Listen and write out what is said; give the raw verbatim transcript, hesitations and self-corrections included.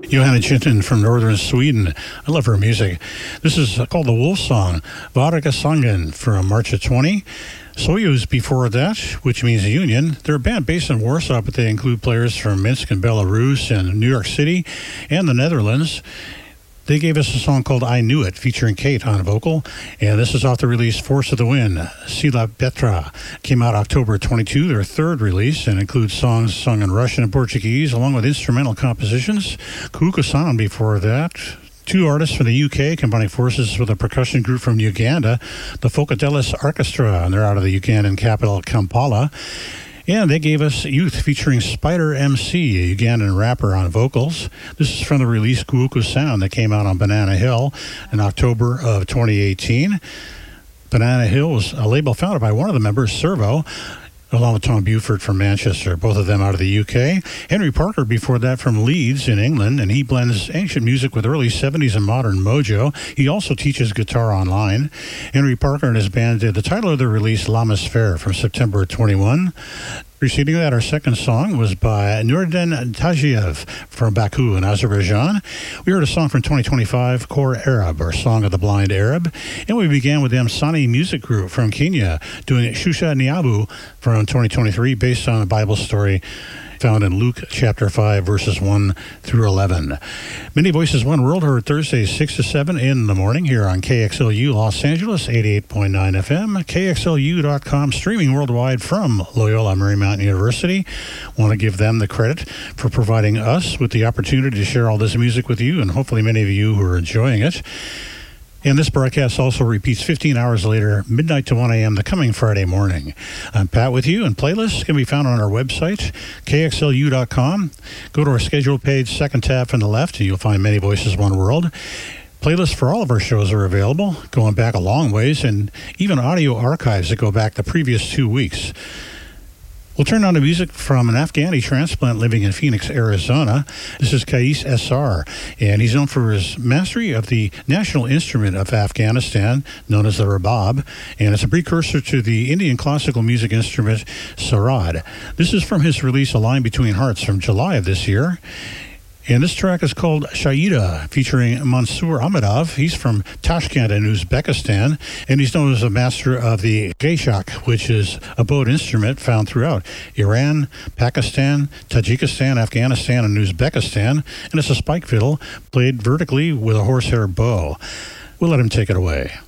Johanna Chinton from northern Sweden. I love her music. This is called the Wolf Song, Varga Sangen, from March of twenty. Soyuz before that, which means Union. They're a band based in Warsaw, but they include players from Minsk and Belarus and New York City and the Netherlands. They gave us a song called I Knew It, featuring Kate on vocal, and this is off the release Force of the Wind. Sila Petra came out October twenty-second, their third release, and includes songs sung in Russian and Portuguese, along with instrumental compositions. Kukusan before that. Two artists from the U K combining forces with a percussion group from Uganda, the Focadelis Orchestra, and they're out of the Ugandan capital, Kampala. And they gave us Youth featuring Spider M C, a Ugandan rapper, on vocals. This is from the release Guuku Sound that came out on Banana Hill in October of twenty eighteen. Banana Hill was a label founded by one of the members, Servo, along with Tom Buford from Manchester, both of them out of the U K. Henry Parker before that from Leeds in England, and he blends ancient music with early seventies and modern mojo. He also teaches guitar online. Henry Parker and his band did the title of their release, Lamasphere, from September twenty-first. Preceding that, our second song was by Nurden Tajiev from Baku in Azerbaijan. We heard a song from twenty twenty-five, Kor Arab, or Song of the Blind Arab. And we began with the Msani Music Group from Kenya, doing Shusha Niabu from twenty twenty-three, based on a Bible story found in Luke chapter five, verses one through eleven. Many Voices, One World, heard Thursdays six to seven in the morning here on K X L U Los Angeles, eighty-eight point nine F M, K X L U dot com, streaming worldwide from Loyola Marymount University. Want to give them the credit for providing us with the opportunity to share all this music with you, and hopefully many of you who are enjoying it. And this broadcast also repeats fifteen hours later, midnight to one a.m. the coming Friday morning. I'm Pat with you, and playlists can be found on our website, K X L U dot com. Go to our schedule page, second tab from the left, and you'll find Many Voices, One World. Playlists for all of our shows are available, going back a long ways, and even audio archives that go back the previous two weeks. We'll turn on to music from an Afghani transplant living in Phoenix, Arizona. This is Kais S R, and he's known for his mastery of the national instrument of Afghanistan, known as the rabab, and it's a precursor to the Indian classical music instrument sarod. This is from his release A Line Between Hearts from July of this year. And this track is called Shaida, featuring Mansour Ahmedov. He's from Tashkent in Uzbekistan, and he's known as a master of the gayshak, which is a bowed instrument found throughout Iran, Pakistan, Tajikistan, Afghanistan, and Uzbekistan. And it's a spike fiddle played vertically with a horsehair bow. We'll let him take it away.